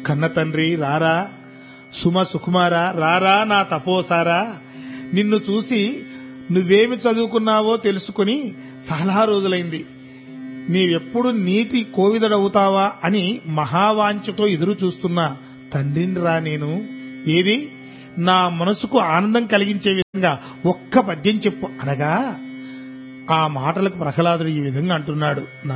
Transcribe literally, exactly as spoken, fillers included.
కన్న తండ్రి రారా, సుమ సుకుమారా రారా, నా తపోసారా, నిన్ను చూసి నువ్వేమి చదువుకున్నావో తెలుసుకుని చాలా రోజులైంది. నీవెప్పుడు నీతి కోవిదడవుతావా అని మహావాంఛతో ఎదురు చూస్తున్నా తండ్రిని రా నేను. ఏది నా మనసుకు ఆనందం కలిగించే విధంగా ఒక్క పద్యం చెప్పు అనగా ఆ మాటలకు ప్రహ్లాదుడు ఈ విధంగా అంటున్నాడు.